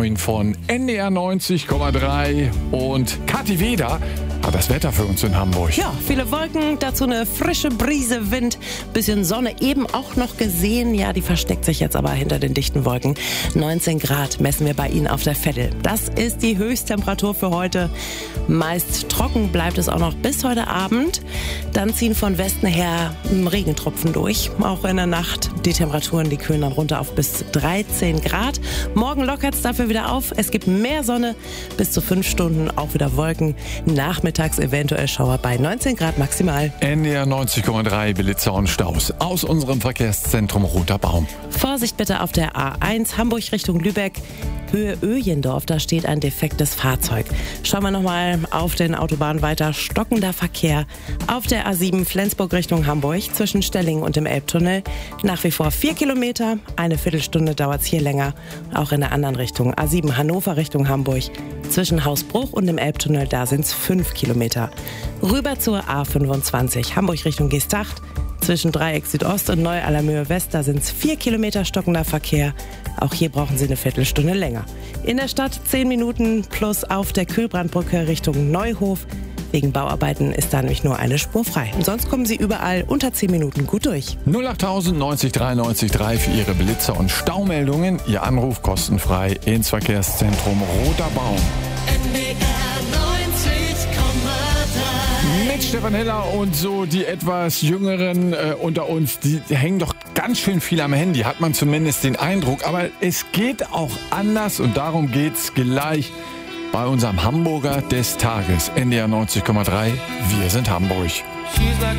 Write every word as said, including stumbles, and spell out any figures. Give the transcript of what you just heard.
neun von N D R neunzig Komma drei. Und Kathi Weder hat das Wetter für uns in Hamburg. Ja, viele Wolken, dazu eine frische Brise, Wind, bisschen Sonne eben auch noch gesehen. Ja, die versteckt sich jetzt aber hinter den dichten Wolken. neunzehn Grad messen wir bei Ihnen auf der Veddel. Das ist die Höchsttemperatur für heute. Meist trocken bleibt es auch noch bis heute Abend. Dann ziehen von Westen her Regentropfen durch. Auch in der Nacht die Temperaturen, die kühlen dann runter auf bis dreizehn Grad. Morgen lockert es dafür wieder auf. Es gibt mehr Sonne, bis zu fünf Stunden auch wieder Wolken. Nachmittags eventuell Schauer bei neunzehn Grad maximal. N D R neunzig Komma drei, Blitzer und Staus aus unserem Verkehrszentrum Roter Baum. Vorsicht bitte auf der A eins Hamburg Richtung Lübeck. Höhe Öjendorf, da steht ein defektes Fahrzeug. Schauen wir nochmal auf den Autobahnen weiter. Stockender Verkehr auf der A sieben Flensburg Richtung Hamburg zwischen Stellingen und dem Elbtunnel. Nach wie vor vier Kilometer, eine Viertelstunde dauert es hier länger. Auch in der anderen Richtung, A sieben Hannover Richtung Hamburg. Zwischen Hausbruch und dem Elbtunnel, da sind es fünf Kilometer. Rüber zur A fünfundzwanzig Hamburg Richtung Geesthacht. Zwischen Dreieck Südost und Neu-Allermöhe West, da sind es vier Kilometer stockender Verkehr. Auch hier brauchen Sie eine Viertelstunde länger. In der Stadt zehn Minuten plus auf der Kühlbrandbrücke Richtung Neuhof. Wegen Bauarbeiten ist da nämlich nur eine Spur frei. Und sonst kommen Sie überall unter zehn Minuten gut durch. null acht neunzig dreiundneunzig drei für Ihre Blitzer- und Staumeldungen. Ihr Anruf kostenfrei ins Verkehrszentrum Roter Baum. N D R neunzig Komma drei. Mit Stefan Heller und so die etwas Jüngeren äh, unter uns, die hängen doch ganz schön viel am Handy, hat man zumindest den Eindruck. Aber es geht auch anders und darum geht's gleich bei unserem Hamburger des Tages. N D R neunzig Komma drei, wir sind Hamburg. She's like